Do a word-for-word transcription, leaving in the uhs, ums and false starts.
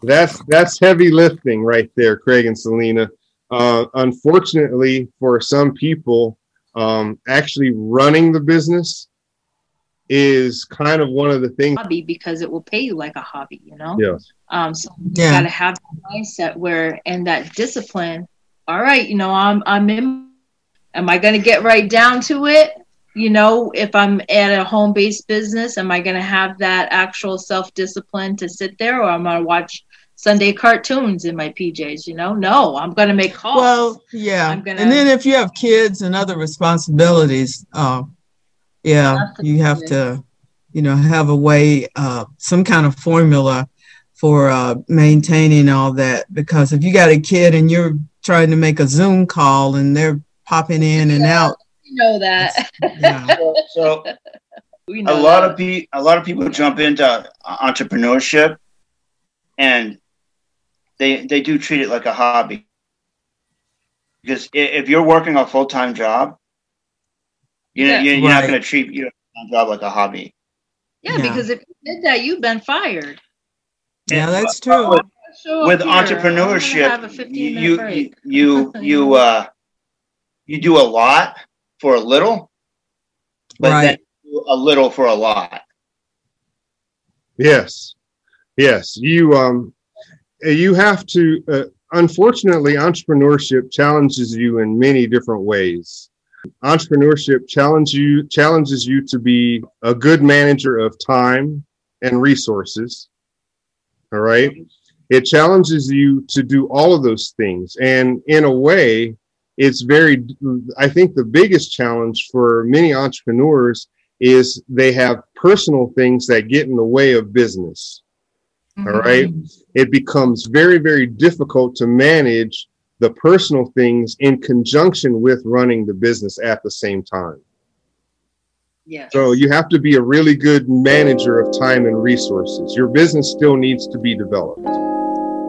That's that's heavy lifting right there, Craig and Selena. Uh, unfortunately, for some people, um, actually running the business is kind of one of the things. Hobby, because it will pay you like a hobby, you know. Yes. Um, so you Yeah. got to have that mindset where, and that discipline. All right, you know, I'm I'm in. Am I going to get right down to it? You know, if I'm at a home-based business, am I going to have that actual self-discipline to sit there, or am I going to watch Sunday cartoons in my P Js? You know, no, I'm going to make calls. Well, yeah. I'm gonna- And then if you have kids and other responsibilities, uh, yeah, you have to, you know, have a way, uh, some kind of formula for uh, maintaining all that. Because if you got a kid and you're trying to make a Zoom call and they're popping in and Yeah, out, you know that. yeah. So, so We a know lot that. of pe- a lot of people jump into entrepreneurship, and they they do treat it like a hobby. Because i- if you're working a full time job, you know, Yeah. you're, you're not Right. going to treat your full-time job like a hobby. Yeah, Yeah. because if you did that, you've been fired. Yeah, And that's true. With, Show up with here. I'm gonna have a entrepreneurship, fifteen minute you break. you you you uh you do a lot for a little, but Right. then you do a little for a lot. Yes, yes. You um, you have to. Uh, unfortunately, entrepreneurship challenges you in many different ways. Entrepreneurship challenge you challenges you to be a good manager of time and resources. All right. It challenges you to do all of those things, and in a way, it's very. I think the biggest challenge for many entrepreneurs is they have personal things that get in the way of business. Mhm. All right. It becomes very, very difficult to manage the personal things in conjunction with running the business at the same time. Yes. So you have to be a really good manager of time and resources. Your business still needs to be developed.